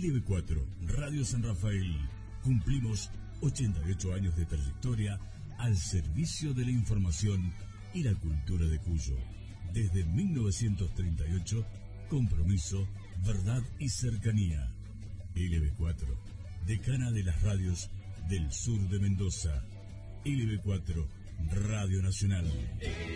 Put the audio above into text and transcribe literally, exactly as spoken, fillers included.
L B cuatro, Radio San Rafael. Cumplimos ochenta y ocho años de trayectoria al servicio de la información y la cultura de Cuyo. Desde mil novecientos treinta y ocho, compromiso, verdad y cercanía. L B cuatro, decana de las radios del sur de Mendoza. L B cuatro, Radio Nacional.